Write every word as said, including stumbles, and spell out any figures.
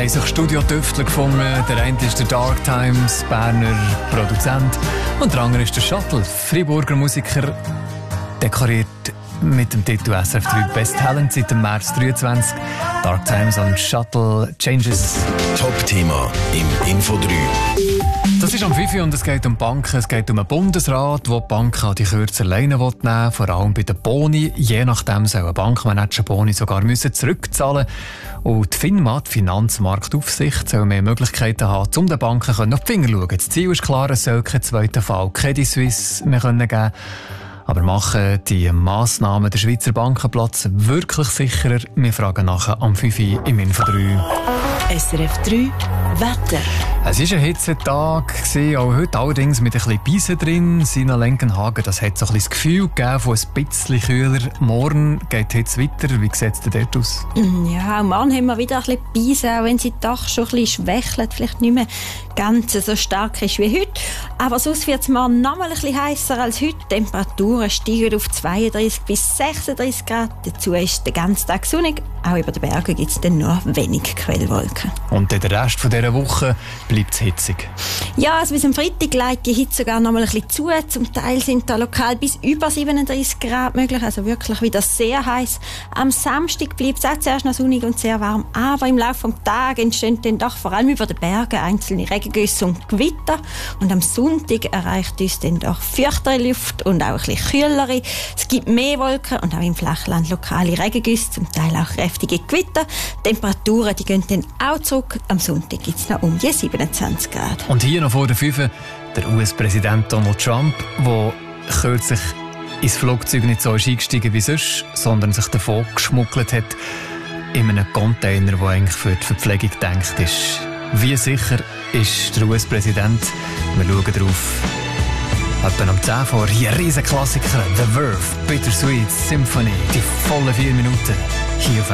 haben sich Studiotüftler gefunden. Der eine ist der Dark Times, Berner Produzent. Und der andere ist der Shuttle, Freiburger Musiker, dekoriert mit dem Titel S R F drei Best Talent seit dem März dreiundzwanzig. Dark Times und Shuttle Changes. Top-Thema im Info drei. Das ist am fünf Uhr und es geht um Banken. Es geht um einen Bundesrat, der die Banken an die Kürze alleine nehmen will, vor allem bei den Boni. Je nachdem soll ein Bankmanager Boni sogar müssen zurückzahlen müssen. Und die FINMA, die Finanzmarktaufsicht, soll mehr Möglichkeiten haben, um den Banken auf die Finger zu schauen. Das Ziel ist klar, es soll keinen zweiten Fall Credit Suisse mehr geben können. Aber machen die Massnahmen den Schweizer Bankenplatz wirklich sicherer? Wir fragen nachher am fünf Uhr im Info drei. S R F drei Wetter. Es war ein Hitzetag, auch heute allerdings mit ein bisschen Beisen drin. Sina Lenkenhagen, das hat so ein bisschen das Gefühl gegeben von ein bisschen kühler. Morgen geht die Hitze weiter. Wie sieht es denn dort aus? Ja, morgen haben wir wieder ein bisschen Beisen, auch wenn sie doch schon ein bisschen schwächelt, vielleicht nicht mehr ganz so stark ist wie heute. Aber sonst wird es morgen noch mal ein bisschen heißer als heute. Die Temperaturen steigen auf zweiunddreißig bis sechsunddreißig Grad. Dazu ist der ganze Tag sonnig. Auch über den Bergen gibt es dann nur wenig Quellwolken. Und den Rest dieser Woche bleibt es hitzig? Ja, also bis am Freitag leitet die Hitze sogar noch mal ein bisschen zu. Zum Teil sind da lokal bis über siebenunddreißig Grad möglich, also wirklich wieder sehr heiß. Am Samstag bleibt es auch zuerst noch sonnig und sehr warm, aber im Laufe des Tages entstehen dann doch vor allem über den Bergen einzelne Regengüsse und Gewitter. Und am Sonntag erreicht uns dann doch feuchtere Luft und auch ein bisschen kühlere. Es gibt mehr Wolken und auch im Flachland lokale Regengüsse, zum Teil auch kräftige Gewitter. Die Temperaturen die gehen dann auch zurück. Am Sonntag gibt es noch um die siebenundzwanzig Grad. Und hier noch vor der fünf der U S-Präsident Donald Trump, der kürzlich ins Flugzeug nicht so ist eingestiegen wie sonst, sondern sich davon geschmuggelt hat in einem Container, der eigentlich für die Verpflegung gedacht ist. Wie sicher ist der U S-Präsident? Wir schauen drauf. Etwa um zehn vor, hier ein riesen Klassiker, The Verve, Bittersweet Symphony, die vollen vier Minuten. Hier auf